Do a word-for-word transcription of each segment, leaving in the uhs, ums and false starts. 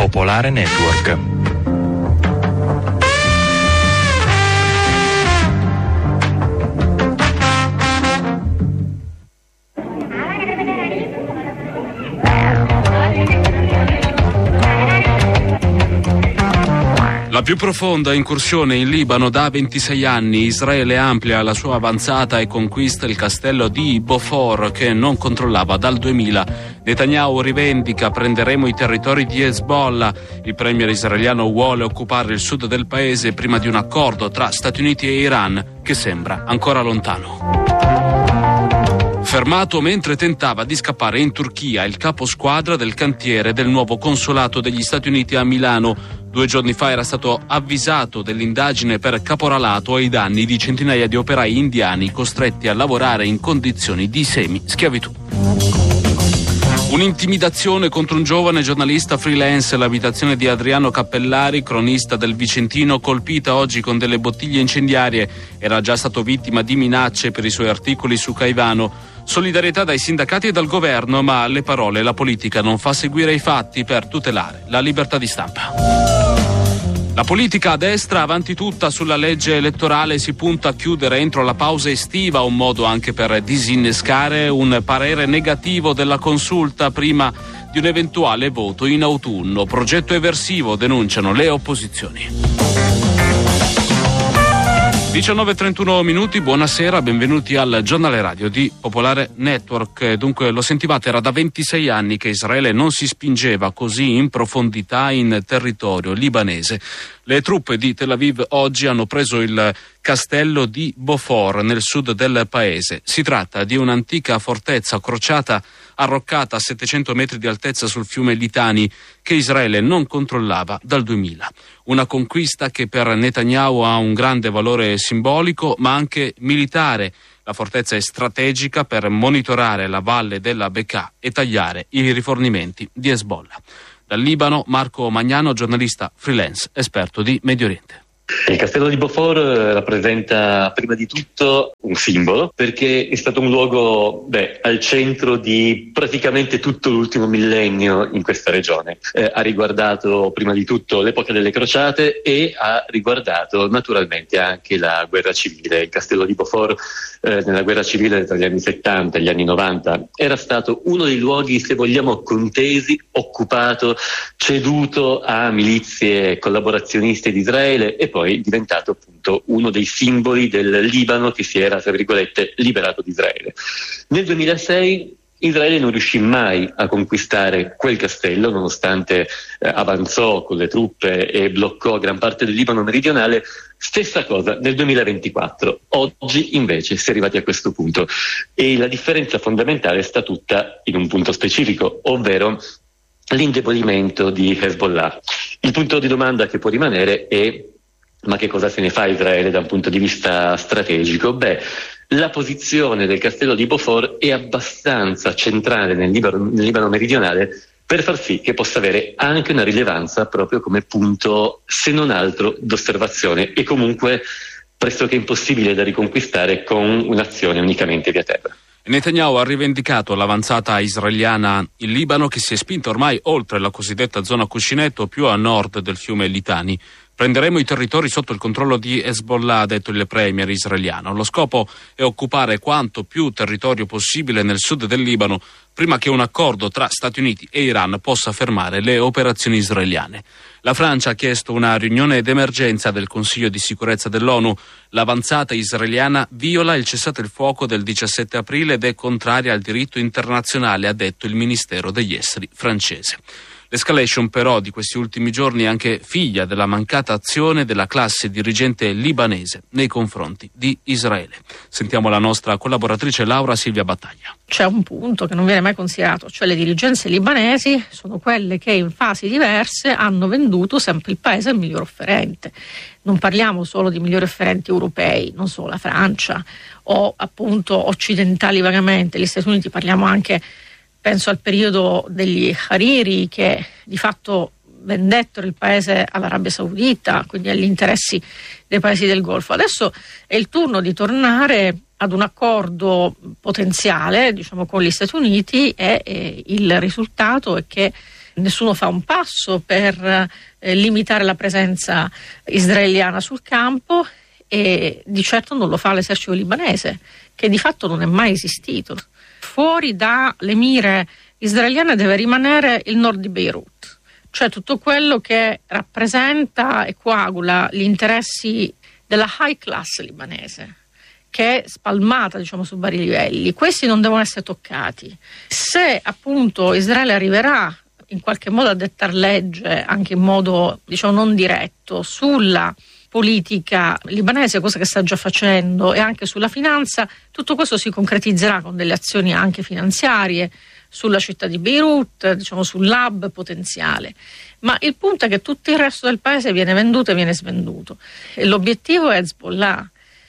Popolare Network. La più profonda incursione in Libano da ventisei anni. Israele amplia la sua avanzata e conquista il castello di Beaufort che non controllava dal duemila. Netanyahu rivendica: prenderemo i territori di Hezbollah. Il premier israeliano vuole occupare il sud del paese prima di un accordo tra Stati Uniti e Iran che sembra ancora lontano. Fermato mentre tentava di scappare in Turchia il capo squadra del cantiere del nuovo consolato degli Stati Uniti a Milano. Due giorni fa era stato avvisato dell'indagine per caporalato ai danni di centinaia di operai indiani costretti a lavorare in condizioni di semi-schiavitù. Un'intimidazione contro un giovane giornalista freelance all'abitazione di Adriano Cappellari, cronista del Vicentino, colpita oggi con delle bottiglie incendiarie. Era già stato vittima di minacce per i suoi articoli su Caivano. Solidarietà dai sindacati e dal governo, ma alle parole la politica non fa seguire i fatti per tutelare la libertà di stampa. La politica a destra avanti tutta sulla legge elettorale, si punta a chiudere entro la pausa estiva, un modo anche per disinnescare un parere negativo della consulta prima di un eventuale voto in autunno. Progetto eversivo, denunciano le opposizioni. diciannove e trentuno minuti, buonasera, benvenuti al giornale radio di Popolare Network. Dunque, lo sentivate, era da ventisei anni che Israele non si spingeva così in profondità in territorio libanese. Le truppe di Tel Aviv oggi hanno preso il castello di Beaufort nel sud del paese. Si tratta di un'antica fortezza crociata arroccata a settecento metri di altezza sul fiume Litani che Israele non controllava dal duemila. Una conquista che per Netanyahu ha un grande valore simbolico ma anche militare. La fortezza è strategica per monitorare la valle della Bekaa e tagliare i rifornimenti di Hezbollah. Dal Libano, Marco Magnano, giornalista freelance, esperto di Medio Oriente. Il castello di Beaufort rappresenta prima di tutto un simbolo, perché è stato un luogo beh, al centro di praticamente tutto l'ultimo millennio in questa regione. Eh, ha riguardato prima di tutto l'epoca delle crociate e ha riguardato naturalmente anche la guerra civile. Il castello di Beaufort eh, nella guerra civile tra gli anni settanta e gli anni novanta era stato uno dei luoghi, se vogliamo, contesi, occupato, ceduto a milizie collaborazioniste di Israele e poi diventato appunto uno dei simboli del Libano che si era, tra virgolette, liberato di Israele. Nel duemilasei Israele non riuscì mai a conquistare quel castello, nonostante eh, avanzò con le truppe e bloccò gran parte del Libano meridionale. Stessa cosa nel duemilaventiquattro. Oggi invece si è arrivati a questo punto e la differenza fondamentale sta tutta in un punto specifico, ovvero l'indebolimento di Hezbollah. Il punto di domanda che può rimanere è: ma che cosa se ne fa Israele da un punto di vista strategico? Beh, la posizione del castello di Beaufort è abbastanza centrale nel Libano, nel Libano meridionale per far sì che possa avere anche una rilevanza proprio come punto, se non altro, d'osservazione e comunque pressoché impossibile da riconquistare con un'azione unicamente via terra. Netanyahu ha rivendicato l'avanzata israeliana in Libano, che si è spinta ormai oltre la cosiddetta zona cuscinetto, più a nord del fiume Litani. Prenderemo i territori sotto il controllo di Hezbollah, ha detto il premier israeliano. Lo scopo è occupare quanto più territorio possibile nel sud del Libano prima che un accordo tra Stati Uniti e Iran possa fermare le operazioni israeliane. La Francia ha chiesto una riunione d'emergenza del Consiglio di sicurezza dell'ONU. L'avanzata israeliana viola il cessate il fuoco del diciassette aprile ed è contraria al diritto internazionale, ha detto il Ministero degli Esteri francese. L'escalation però di questi ultimi giorni è anche figlia della mancata azione della classe dirigente libanese nei confronti di Israele. Sentiamo la nostra collaboratrice Laura Silvia Battaglia. C'è un punto che non viene mai considerato, cioè le dirigenze libanesi sono quelle che in fasi diverse hanno venduto sempre il paese al miglior offerente. Non parliamo solo di migliori offerenti europei, non solo la Francia o appunto occidentali vagamente, gli Stati Uniti, parliamo anche, penso al periodo degli Hariri, che di fatto vendettero il paese all'Arabia Saudita, quindi agli interessi dei paesi del Golfo. Adesso è il turno di tornare ad un accordo potenziale, diciamo, con gli Stati Uniti, e, e il risultato è che nessuno fa un passo per eh, limitare la presenza israeliana sul campo, e di certo non lo fa l'esercito libanese, che di fatto non è mai esistito. Fuori dalle mire israeliane deve rimanere il nord di Beirut, cioè tutto quello che rappresenta e coagula gli interessi della high class libanese, che è spalmata, diciamo, su vari livelli. Questi non devono essere toccati. Se appunto Israele arriverà in qualche modo a dettar legge, anche in modo, diciamo, non diretto, sulla politica libanese, cosa che sta già facendo, e anche sulla finanza, tutto questo si concretizzerà con delle azioni anche finanziarie sulla città di Beirut, diciamo, sull'hub potenziale. Ma il punto è che tutto il resto del paese viene venduto e viene svenduto. E l'obiettivo è Hezbollah,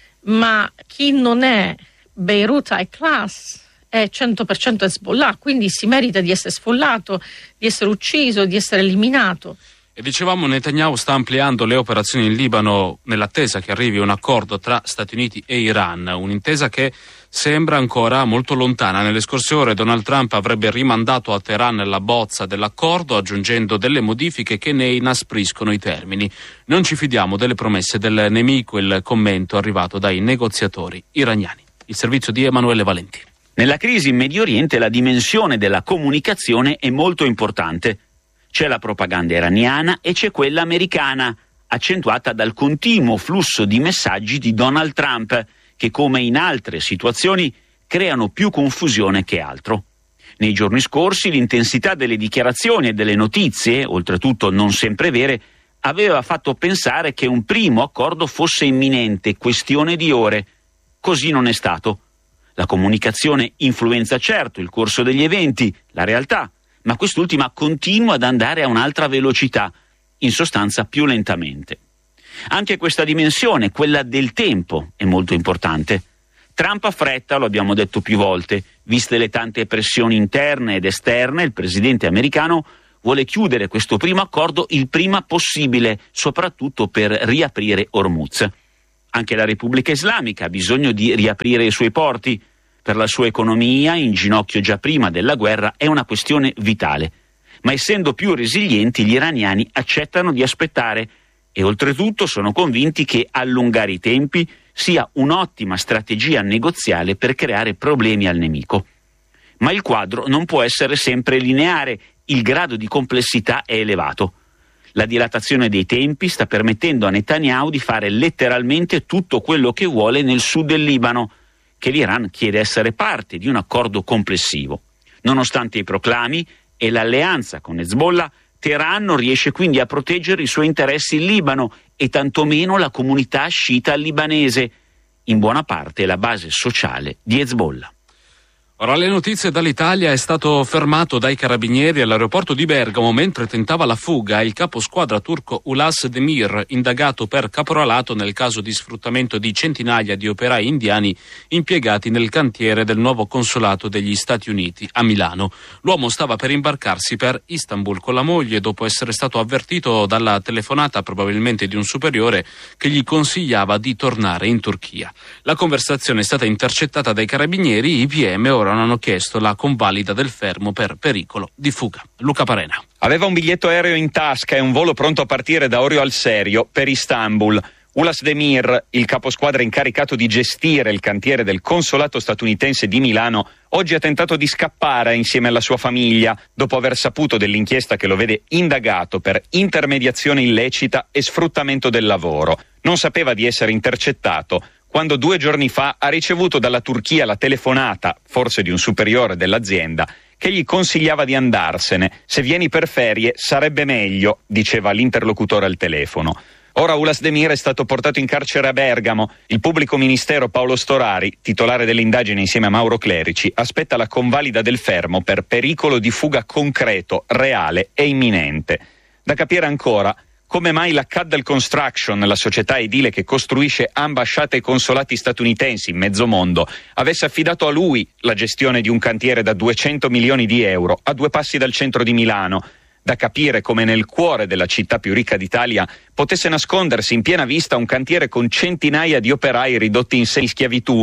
ma chi non è Beirut high class è cento per cento Hezbollah, quindi si merita di essere sfollato, di essere ucciso, di essere eliminato. E dicevamo, Netanyahu sta ampliando le operazioni in Libano nell'attesa che arrivi un accordo tra Stati Uniti e Iran, un'intesa che sembra ancora molto lontana. Nelle scorse ore Donald Trump avrebbe rimandato a Teheran la bozza dell'accordo, aggiungendo delle modifiche che ne inaspriscono i termini. Non ci fidiamo delle promesse del nemico, il commento arrivato dai negoziatori iraniani. Il servizio di Emanuele Valenti. Nella crisi in Medio Oriente la dimensione della comunicazione è molto importante. C'è la propaganda iraniana e c'è quella americana, accentuata dal continuo flusso di messaggi di Donald Trump, che come in altre situazioni creano più confusione che altro. Nei giorni scorsi l'intensità delle dichiarazioni e delle notizie, oltretutto non sempre vere, aveva fatto pensare che un primo accordo fosse imminente, questione di ore. Così non è stato. La comunicazione influenza certo il corso degli eventi, la realtà, ma quest'ultima continua ad andare a un'altra velocità, in sostanza più lentamente. Anche questa dimensione, quella del tempo, è molto importante. Trump ha fretta, lo abbiamo detto più volte, viste le tante pressioni interne ed esterne, il presidente americano vuole chiudere questo primo accordo il prima possibile, soprattutto per riaprire Hormuz. Anche la Repubblica Islamica ha bisogno di riaprire i suoi porti. Per la sua economia, in ginocchio già prima della guerra, è una questione vitale. Ma essendo più resilienti, gli iraniani accettano di aspettare e oltretutto sono convinti che allungare i tempi sia un'ottima strategia negoziale per creare problemi al nemico. Ma il quadro non può essere sempre lineare, il grado di complessità è elevato. La dilatazione dei tempi sta permettendo a Netanyahu di fare letteralmente tutto quello che vuole nel sud del Libano, che l'Iran chiede essere parte di un accordo complessivo. Nonostante i proclami e l'alleanza con Hezbollah, Teheran non riesce quindi a proteggere i suoi interessi in Libano e tantomeno la comunità sciita libanese, in buona parte la base sociale di Hezbollah. Ora le notizie dall'Italia. È stato fermato dai carabinieri all'aeroporto di Bergamo mentre tentava la fuga il caposquadra turco Ulas Demir, indagato per caporalato nel caso di sfruttamento di centinaia di operai indiani impiegati nel cantiere del nuovo consolato degli Stati Uniti a Milano. L'uomo stava per imbarcarsi per Istanbul con la moglie dopo essere stato avvertito dalla telefonata, probabilmente di un superiore, che gli consigliava di tornare in Turchia. La conversazione è stata intercettata dai carabinieri. I P M ora non hanno chiesto la convalida del fermo per pericolo di fuga. Luca Parena. Aveva un biglietto aereo in tasca e un volo pronto a partire da Orio al Serio per Istanbul. Ulas Demir, il caposquadra incaricato di gestire il cantiere del consolato statunitense di Milano, oggi ha tentato di scappare insieme alla sua famiglia dopo aver saputo dell'inchiesta che lo vede indagato per intermediazione illecita e sfruttamento del lavoro. Non sapeva di essere intercettato quando due giorni fa ha ricevuto dalla Turchia la telefonata, forse di un superiore dell'azienda, che gli consigliava di andarsene. Se vieni per ferie sarebbe meglio, diceva l'interlocutore al telefono. Ora Ulas Demir è stato portato in carcere a Bergamo. Il pubblico ministero Paolo Storari, titolare dell'indagine insieme a Mauro Clerici, aspetta la convalida del fermo per pericolo di fuga concreto, reale e imminente. Da capire ancora come mai la Caddell Construction, la società edile che costruisce ambasciate e consolati statunitensi in mezzo mondo, avesse affidato a lui la gestione di un cantiere da duecento milioni di euro a due passi dal centro di Milano. Da capire come nel cuore della città più ricca d'Italia potesse nascondersi in piena vista un cantiere con centinaia di operai ridotti in semi-schiavitù,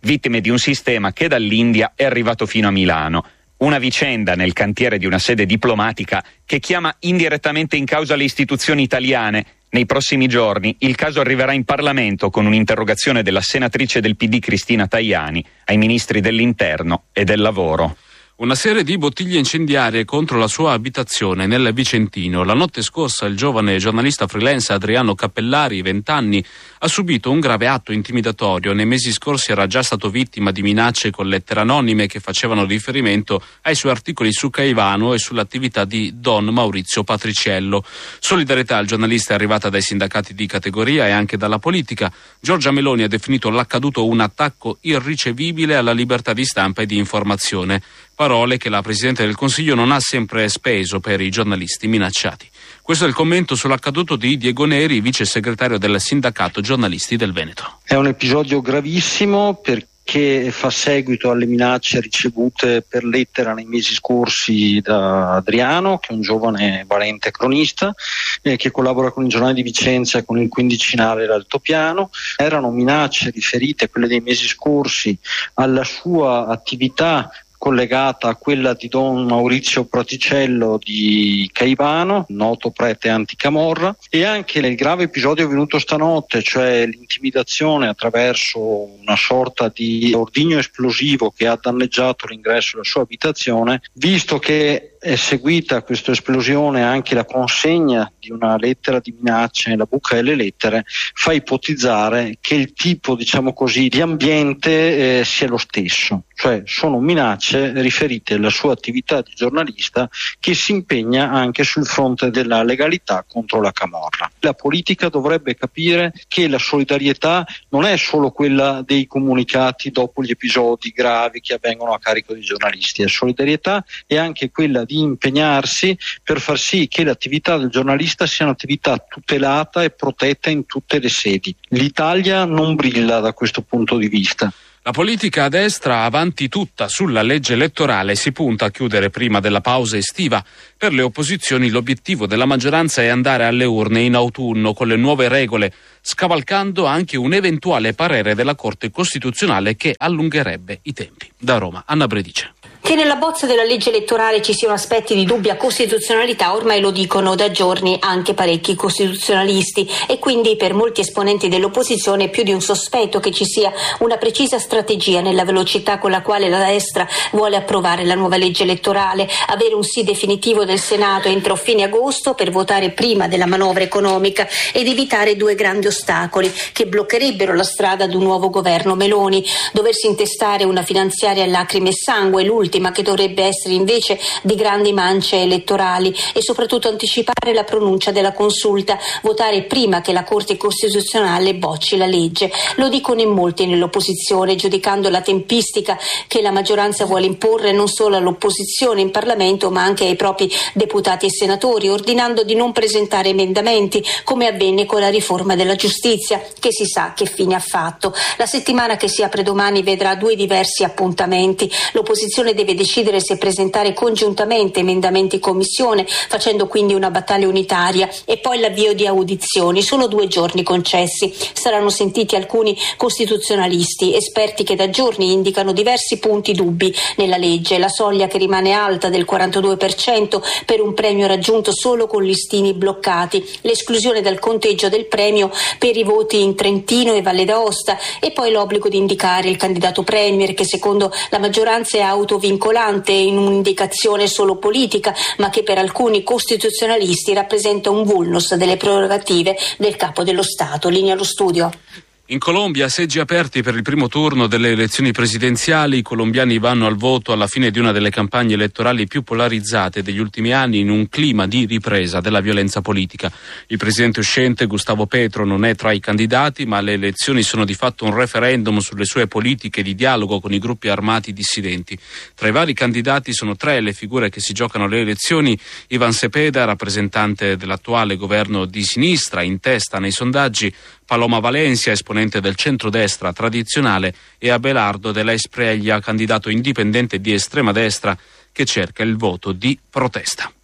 vittime di un sistema che dall'India è arrivato fino a Milano. Una vicenda nel cantiere di una sede diplomatica che chiama indirettamente in causa le istituzioni italiane. Nei prossimi giorni il caso arriverà in Parlamento con un'interrogazione della senatrice del P D Cristina Tajani ai ministri dell'Interno e del Lavoro. Una serie di bottiglie incendiarie contro la sua abitazione nel Vicentino. La notte scorsa il giovane giornalista freelance Adriano Cappellari, venti anni, ha subito un grave atto intimidatorio. Nei mesi scorsi era già stato vittima di minacce con lettere anonime che facevano riferimento ai suoi articoli su Caivano e sull'attività di Don Maurizio Patriciello. Solidarietà al giornalista è arrivata dai sindacati di categoria e anche dalla politica. Giorgia Meloni ha definito l'accaduto un attacco irricevibile alla libertà di stampa e di informazione. Parole che la Presidente del Consiglio non ha sempre speso per i giornalisti minacciati. Questo è il commento sull'accaduto di Diego Neri, vice segretario del Sindacato Giornalisti del Veneto. È un episodio gravissimo perché fa seguito alle minacce ricevute per lettera nei mesi scorsi da Adriano, che è un giovane valente cronista eh, che collabora con il Giornale di Vicenza e con il Quindicinale L'Altopiano. Erano minacce riferite, quelle dei mesi scorsi, alla sua attività collegata a quella di Don Maurizio Praticello di Caivano, noto prete anticamorra, e anche nel grave episodio avvenuto stanotte, cioè l'intimidazione attraverso una sorta di ordigno esplosivo che ha danneggiato l'ingresso della sua abitazione, visto che è seguita a questa esplosione anche la consegna di una lettera di minacce nella buca delle lettere, fa ipotizzare che il tipo, diciamo così, di ambiente eh, sia lo stesso, cioè sono minacce riferite alla sua attività di giornalista che si impegna anche sul fronte della legalità contro la camorra. La politica dovrebbe capire che la solidarietà non è solo quella dei comunicati dopo gli episodi gravi che avvengono a carico dei giornalisti, la solidarietà è anche quella di impegnarsi per far sì che l'attività del giornalista sia un'attività tutelata e protetta in tutte le sedi. L'Italia non brilla da questo punto di vista. La politica a destra avanti tutta sulla legge elettorale si punta a chiudere prima della pausa estiva. Per le opposizioni l'obiettivo della maggioranza è andare alle urne in autunno con le nuove regole, scavalcando anche un eventuale parere della Corte Costituzionale che allungherebbe i tempi. Da Roma, Anna Bredice. Che nella bozza della legge elettorale ci siano aspetti di dubbia costituzionalità ormai lo dicono da giorni anche parecchi costituzionalisti e quindi per molti esponenti dell'opposizione più di un sospetto che ci sia una precisa strategia nella velocità con la quale la destra vuole approvare la nuova legge elettorale, avere un sì definitivo del Senato entro fine agosto per votare prima della manovra economica ed evitare due grandi ostacoli che bloccherebbero la strada ad un nuovo governo Meloni, doversi intestare una finanziaria a lacrime e sangue, l'ultima ma che dovrebbe essere invece di grandi mance elettorali e soprattutto anticipare la pronuncia della consulta, votare prima che la Corte Costituzionale bocci la legge. Lo dicono in molti nell'opposizione, giudicando la tempistica che la maggioranza vuole imporre non solo all'opposizione in Parlamento ma anche ai propri deputati e senatori, ordinando di non presentare emendamenti come avvenne con la riforma della giustizia, che si sa che fine ha fatto. La settimana che si apre domani vedrà due diversi appuntamenti. L'opposizione deve deve decidere se presentare congiuntamente emendamenti in commissione, facendo quindi una battaglia unitaria, e poi l'avvio di audizioni. Sono due giorni concessi. Saranno sentiti alcuni costituzionalisti, esperti che da giorni indicano diversi punti dubbi nella legge, la soglia che rimane alta del quarantadue per cento per un premio raggiunto solo con listini bloccati, l'esclusione dal conteggio del premio per i voti in Trentino e Valle d'Aosta e poi l'obbligo di indicare il candidato premier, che secondo la maggioranza è autovincolante in un'indicazione solo politica, ma che per alcuni costituzionalisti rappresenta un vulnus delle prerogative del capo dello Stato. Linea allo studio. In Colombia, seggi aperti per il primo turno delle elezioni presidenziali. I colombiani vanno al voto alla fine di una delle campagne elettorali più polarizzate degli ultimi anni, in un clima di ripresa della violenza politica. Il presidente uscente, Gustavo Petro, non è tra i candidati, ma le elezioni sono di fatto un referendum sulle sue politiche di dialogo con i gruppi armati dissidenti. Tra i vari candidati sono tre le figure che si giocano le elezioni: Iván Cepeda, rappresentante dell'attuale governo di sinistra, in testa nei sondaggi; Paloma Valencia, esponente del centrodestra tradizionale; e Abelardo della Espriella, candidato indipendente di estrema destra che cerca il voto di protesta.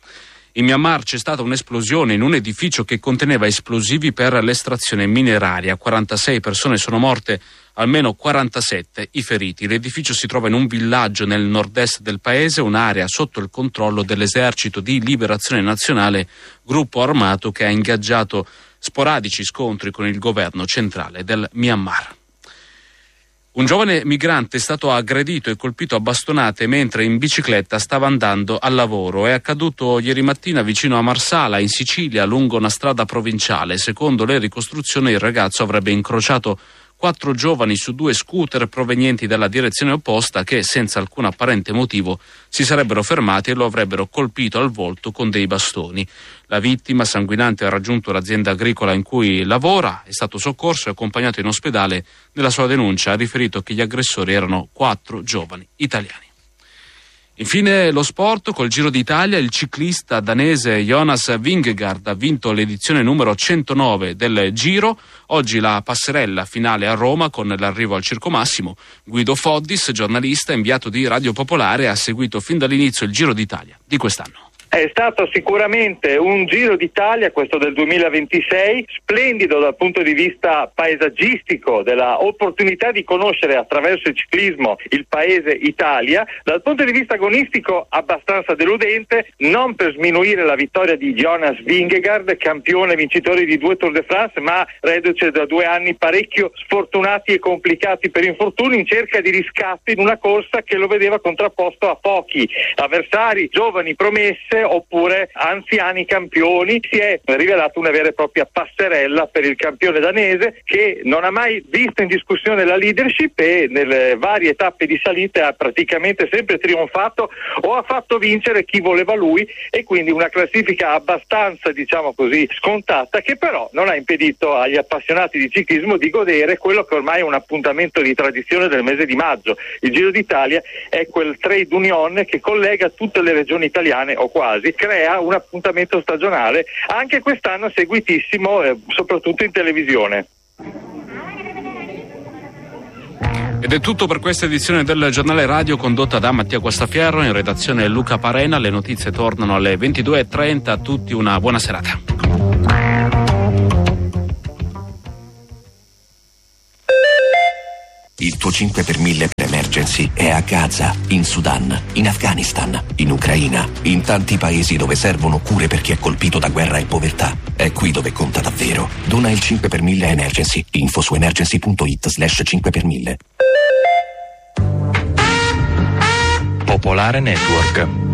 In Myanmar c'è stata un'esplosione in un edificio che conteneva esplosivi per l'estrazione mineraria. quarantasei persone sono morte, almeno quarantasette i feriti. L'edificio si trova in un villaggio nel nord-est del paese, un'area sotto il controllo dell'Esercito di Liberazione Nazionale, gruppo armato che ha ingaggiato sporadici scontri con il governo centrale del Myanmar. Un giovane migrante è stato aggredito e colpito a bastonate mentre in bicicletta stava andando al lavoro. È accaduto ieri mattina vicino a Marsala, in Sicilia, lungo una strada provinciale. Secondo le ricostruzioni, il ragazzo avrebbe incrociato quattro giovani su due scooter provenienti dalla direzione opposta che, senza alcun apparente motivo, si sarebbero fermati e lo avrebbero colpito al volto con dei bastoni. La vittima, sanguinante, ha raggiunto l'azienda agricola in cui lavora, è stato soccorso e accompagnato in ospedale. Nella sua denuncia ha riferito che gli aggressori erano quattro giovani italiani. Infine lo sport, col Giro d'Italia, il ciclista danese Jonas Vingegaard ha vinto l'edizione numero centonove del Giro. Oggi la passerella finale a Roma con l'arrivo al Circo Massimo. Guido Foddis, giornalista inviato di Radio Popolare, ha seguito fin dall'inizio il Giro d'Italia di quest'anno. È stato sicuramente un Giro d'Italia, questo del duemilaventisei, splendido dal punto di vista paesaggistico, della opportunità di conoscere attraverso il ciclismo il paese Italia. Dal punto di vista agonistico abbastanza deludente, non per sminuire la vittoria di Jonas Vingegaard, campione vincitore di due Tour de France, ma reduce da due anni parecchio sfortunati e complicati per infortuni, in cerca di riscatti in una corsa che lo vedeva contrapposto a pochi avversari, giovani promesse oppure anziani campioni. Si è rivelata una vera e propria passerella per il campione danese, che non ha mai visto in discussione la leadership e nelle varie tappe di salita ha praticamente sempre trionfato o ha fatto vincere chi voleva lui, e quindi una classifica abbastanza, diciamo così, scontata, che però non ha impedito agli appassionati di ciclismo di godere quello che ormai è un appuntamento di tradizione del mese di maggio. Il Giro d'Italia è quel trade union che collega tutte le regioni italiane o quasi, crea un appuntamento stagionale, anche quest'anno seguitissimo, eh, soprattutto in televisione. Ed è tutto per questa edizione del Giornale Radio, condotta da Mattia Guastafierro, in redazione Luca Parena. Le notizie tornano alle ventidue e trenta. A tutti una buona serata. Il tuo cinque per mille per emergency è a Gaza, in Sudan, in Afghanistan, in Ucraina, in tanti paesi dove servono cure per chi è colpito da guerra e povertà. È qui dove conta davvero. Dona il cinque per mille a Emergency. Info su emergency punto it slash cinque per mille. Popolare Network.